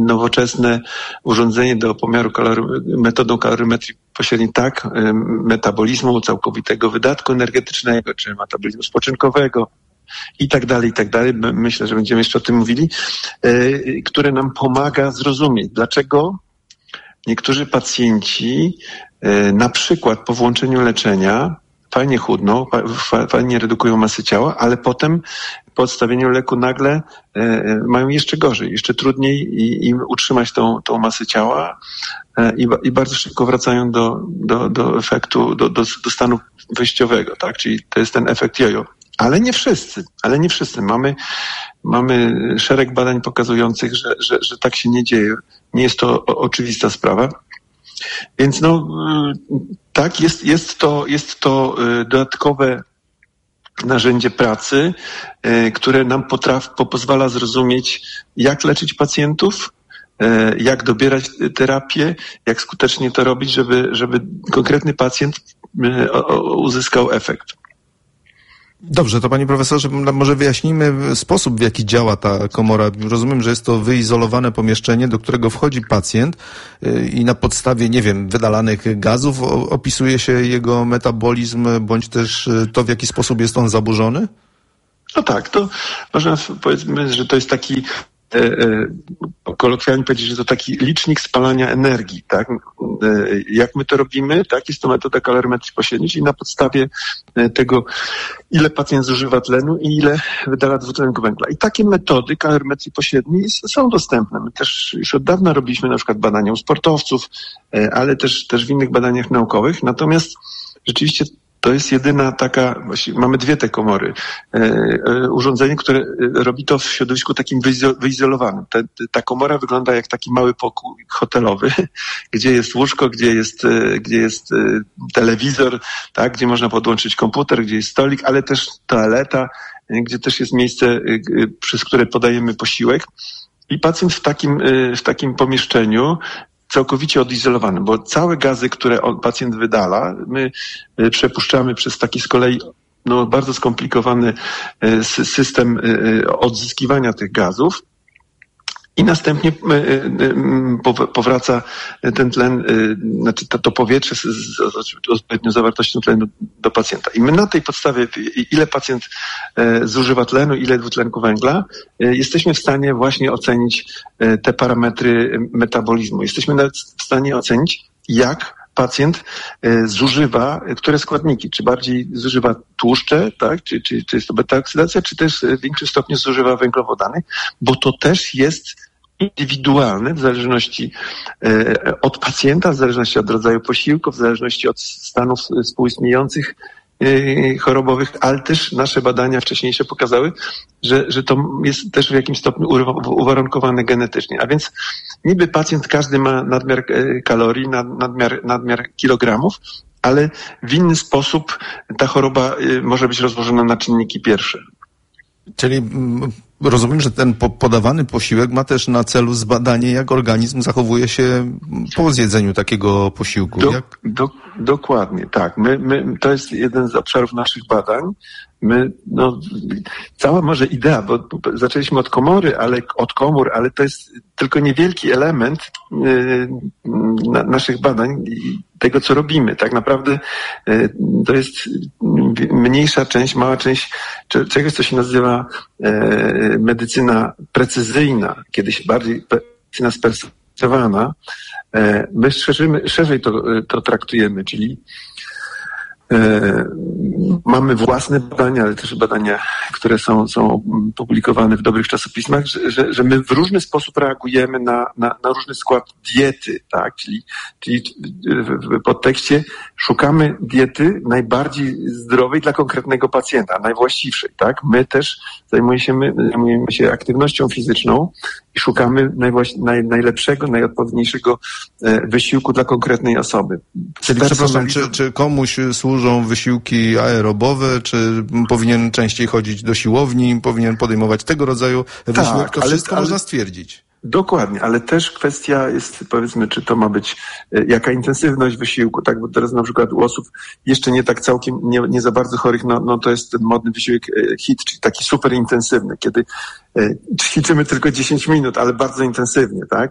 nowoczesne urządzenie do pomiaru metodą kalorymetrii pośredniej, tak, metabolizmu, całkowitego wydatku energetycznego, czy metabolizmu spoczynkowego, i tak dalej. Myślę, że będziemy jeszcze o tym mówili, które nam pomaga zrozumieć, dlaczego niektórzy pacjenci na przykład po włączeniu leczenia fajnie chudną, fajnie redukują masę ciała, ale potem po odstawieniu leku nagle mają jeszcze gorzej, jeszcze trudniej im utrzymać tą masę ciała i bardzo szybko wracają do efektu, do stanu wyjściowego, tak? Czyli to jest ten efekt jojo. Ale nie wszyscy. Mamy szereg badań pokazujących, że tak się nie dzieje. Nie jest to oczywista sprawa. Więc tak, jest to dodatkowe narzędzie pracy, które nam pozwala zrozumieć, jak leczyć pacjentów, jak dobierać terapię, jak skutecznie to robić, żeby konkretny pacjent uzyskał efekt. Dobrze, to panie profesorze, może wyjaśnijmy sposób, w jaki działa ta komora. Rozumiem, że jest to wyizolowane pomieszczenie, do którego wchodzi pacjent i na podstawie, nie wiem, wydalanych gazów opisuje się jego metabolizm, bądź też to, w jaki sposób jest on zaburzony? No tak, to można powiedzmy, że to jest taki kolokwialnie powiedzieć, że to taki licznik spalania energii, tak? Jak my to robimy, tak? Jest to metoda kalorymetrii pośredniej, czyli na podstawie tego, ile pacjent zużywa tlenu i ile wydala dwutlenku węgla. I takie metody kalorymetrii pośredniej są dostępne. My też już od dawna robiliśmy na przykład badania u sportowców, ale też w innych badaniach naukowych. Natomiast rzeczywiście to jest jedyna taka, właściwie mamy dwie te komory. Urządzenie, które robi to w środowisku takim wyizolowanym. Ta komora wygląda jak taki mały pokój hotelowy, gdzie jest łóżko, gdzie jest telewizor, tak, gdzie można podłączyć komputer, gdzie jest stolik, ale też toaleta, gdzie też jest miejsce, przez które podajemy posiłek. I pacjent w takim pomieszczeniu całkowicie odizolowany, bo całe gazy, które pacjent wydala, my przepuszczamy przez taki z kolei bardzo skomplikowany system odzyskiwania tych gazów i następnie powraca ten tlen, znaczy to powietrze z odpowiednią zawartością tlenu do pacjenta. I my na tej podstawie, ile pacjent zużywa tlenu, ile dwutlenku węgla, jesteśmy w stanie właśnie ocenić te parametry metabolizmu. Jesteśmy nawet w stanie ocenić, jak pacjent zużywa które składniki, czy bardziej zużywa tłuszcze, tak, czy jest to beta-oksydacja, czy też w większym stopniu zużywa węglowodany, bo to też jest indywidualne w zależności od pacjenta, w zależności od rodzaju posiłku, w zależności od stanów współistniejących chorobowych, ale też nasze badania wcześniejsze pokazały, że to jest też w jakimś stopniu uwarunkowane genetycznie. A więc niby pacjent każdy ma nadmiar kalorii, nadmiar kilogramów, ale w inny sposób ta choroba może być rozłożona na czynniki pierwsze. Czyli rozumiem, że ten podawany posiłek ma też na celu zbadanie, jak organizm zachowuje się po zjedzeniu takiego posiłku. Dokładnie, tak. To jest jeden z obszarów naszych badań. Cała może idea, bo zaczęliśmy od komór, ale to jest tylko niewielki element naszych badań i tego, co robimy. Tak naprawdę to jest mniejsza część, mała część czegoś, co się nazywa medycyna precyzyjna, kiedyś bardziej medycyna spersonalizowana. My szerzej to traktujemy, czyli mamy własne badania, ale też badania, które są publikowane w dobrych czasopismach, że my w różny sposób reagujemy na różny skład diety, tak? Czyli w podtekście szukamy diety najbardziej zdrowej dla konkretnego pacjenta, najwłaściwszej, tak? My też zajmujemy się aktywnością fizyczną i szukamy najlepszego, najodpowiedniejszego wysiłku dla konkretnej osoby. Czyli przepraszam, czy komuś służą wysiłki aerobowe, czy powinien częściej chodzić do siłowni, powinien podejmować tego rodzaju wysiłek? To wszystko można stwierdzić. Dokładnie, ale też kwestia jest, powiedzmy, czy to ma być jaka intensywność wysiłku, tak, bo teraz na przykład u osób jeszcze nie tak całkiem, nie za bardzo chorych, to jest ten modny wysiłek HIIT, czyli taki super intensywny, kiedy ćwiczymy tylko 10 minut, ale bardzo intensywnie, tak,